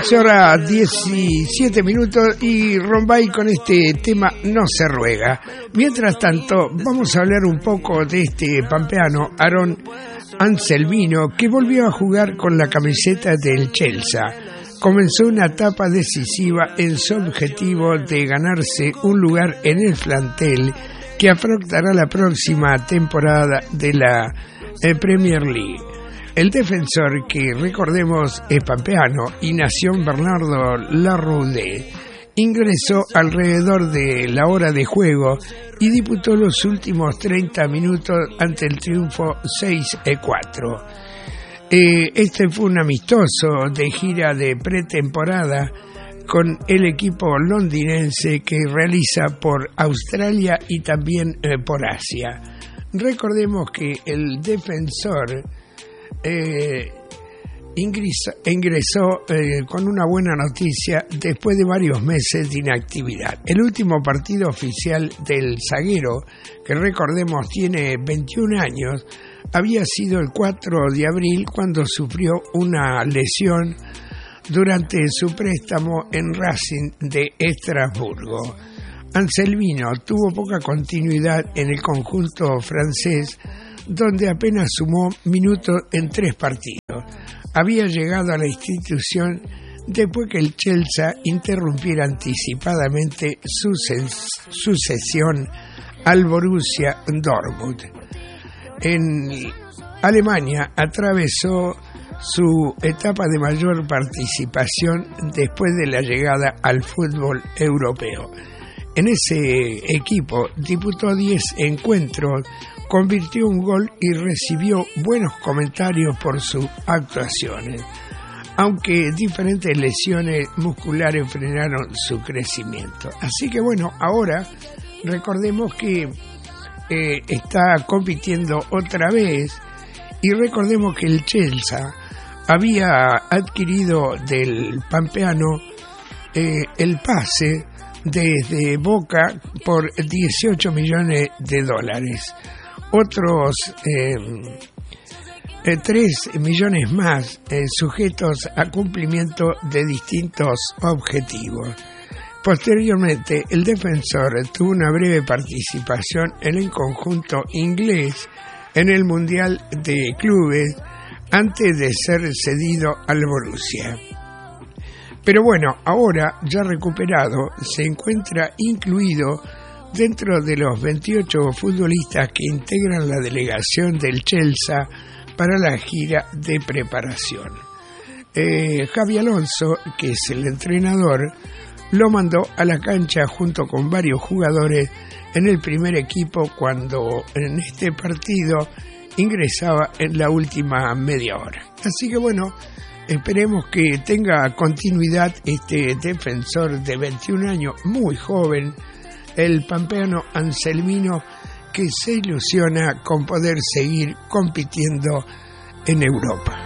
horas 17 minutos y Rombay con este tema No se ruega. Mientras tanto, vamos a hablar un poco de este pampeano, Aaron Anselmino, que volvió a jugar con la camiseta del Chelsea. Comenzó una etapa decisiva en su objetivo de ganarse un lugar en el plantel que afrontará la próxima temporada de la Premier League. El defensor, que recordemos es pampeano y nació en Bernardo Larroudé, ingresó alrededor de la hora de juego y disputó los últimos 30 minutos ante el triunfo 6-4. Este fue un amistoso de gira de pretemporada con el equipo londinense que realiza por Australia y también por Asia. Recordemos que el defensor ingresó con una buena noticia después de varios meses de inactividad. El último partido oficial del zaguero, que recordemos tiene 21 años, había sido el 4 de abril cuando sufrió una lesión durante su préstamo en Racing de Estrasburgo. Anselmino tuvo poca continuidad en el conjunto francés, donde apenas sumó minutos en 3 partidos. Había llegado a la institución después que el Chelsea interrumpiera anticipadamente su cesión al Borussia Dortmund. En Alemania atravesó su etapa de mayor participación después de la llegada al fútbol europeo. En ese equipo disputó 10 encuentros, convirtió un gol y recibió buenos comentarios por sus actuaciones, aunque diferentes lesiones musculares frenaron su crecimiento. Así que bueno, ahora recordemos que está compitiendo otra vez y recordemos que el Chelsea había adquirido del pampeano el pase desde Boca por 18 millones de dólares. Otros 3 millones más sujetos a cumplimiento de distintos objetivos. Posteriormente, el defensor tuvo una breve participación en el conjunto inglés en el Mundial de Clubes antes de ser cedido al Borussia. Pero bueno, ahora ya recuperado, se encuentra incluido dentro de los 28 futbolistas que integran la delegación del Chelsea para la gira de preparación. Xabi Alonso, que es el entrenador, lo mandó a la cancha junto con varios jugadores en el primer equipo cuando en este partido ingresaba en la última media hora. Así que bueno, esperemos que tenga continuidad este defensor de 21 años, muy joven, el pampeano Anselmino, que se ilusiona con poder seguir compitiendo en Europa.